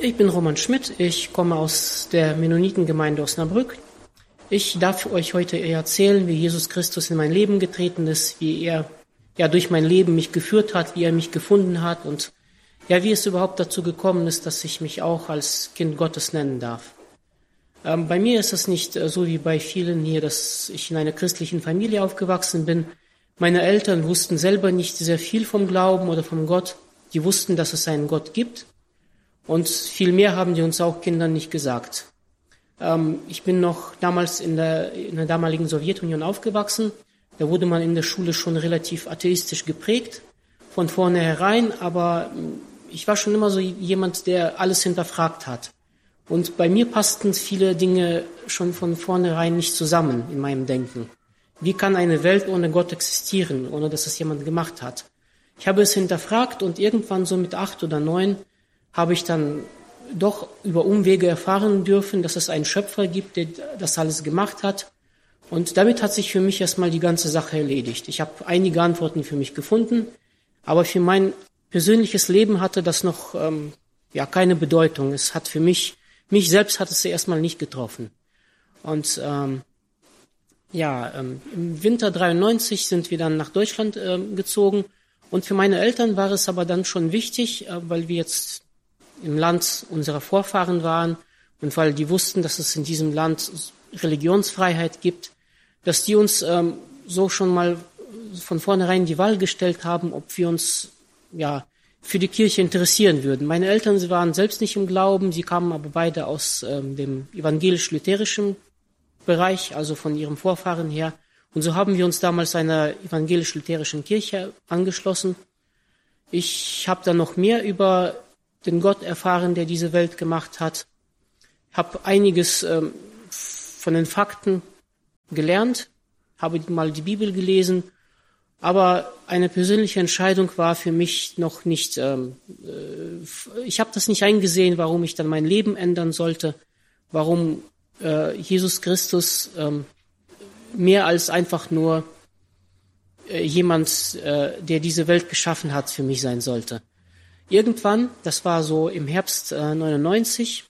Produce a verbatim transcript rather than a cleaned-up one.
Ich bin Roman Schmidt, ich komme aus der Mennonitengemeinde Osnabrück. Ich darf euch heute erzählen, wie Jesus Christus in mein Leben getreten ist, wie er ja durch mein Leben mich geführt hat, wie er mich gefunden hat und ja, wie es überhaupt dazu gekommen ist, dass ich mich auch als Kind Gottes nennen darf. Ähm, bei mir ist es nicht äh, so wie bei vielen hier, dass ich in einer christlichen Familie aufgewachsen bin. Meine Eltern wussten selber nicht sehr viel vom Glauben oder vom Gott. Die wussten, dass es einen Gott gibt. Und viel mehr haben die uns auch Kindern nicht gesagt. Ähm, ich bin noch damals in der, in der damaligen Sowjetunion aufgewachsen. Da wurde man in der Schule schon relativ atheistisch geprägt, von vornherein. Aber ich war schon immer so jemand, der alles hinterfragt hat. Und bei mir passten viele Dinge schon von vornherein nicht zusammen in meinem Denken. Wie kann eine Welt ohne Gott existieren, ohne dass es jemand gemacht hat? Ich habe es hinterfragt und irgendwann so mit acht oder neun habe ich dann doch über Umwege erfahren dürfen, dass es einen Schöpfer gibt, der das alles gemacht hat. Und damit hat sich für mich erstmal die ganze Sache erledigt. Ich habe einige Antworten für mich gefunden, aber für mein persönliches Leben hatte das noch ähm, ja keine Bedeutung. Es hat für mich, mich selbst hat es erstmal nicht getroffen. Und ähm, ja, ähm, im Winter dreiundneunzig sind wir dann nach Deutschland ähm, gezogen. Und für meine Eltern war es aber dann schon wichtig, äh, weil wir jetzt im Land unserer Vorfahren waren und weil die wussten, dass es in diesem Land Religionsfreiheit gibt, dass die uns ähm, so schon mal von vornherein die Wahl gestellt haben, ob wir uns ja für die Kirche interessieren würden. Meine Eltern, sie waren selbst nicht im Glauben, sie kamen aber beide aus ähm, dem evangelisch-lutherischen Bereich, also von ihrem Vorfahren her. Und so haben wir uns damals einer evangelisch-lutherischen Kirche angeschlossen. Ich habe dann noch mehr über den Gott erfahren, der diese Welt gemacht hat. Habe einiges ähm, von den Fakten gelernt, habe mal die Bibel gelesen, aber eine persönliche Entscheidung war für mich noch nicht, ähm, äh, ich habe das nicht eingesehen, warum ich dann mein Leben ändern sollte, warum äh, Jesus Christus ähm, mehr als einfach nur äh, jemand, äh, der diese Welt geschaffen hat, für mich sein sollte. Irgendwann, das war so im Herbst äh, neunundneunzig,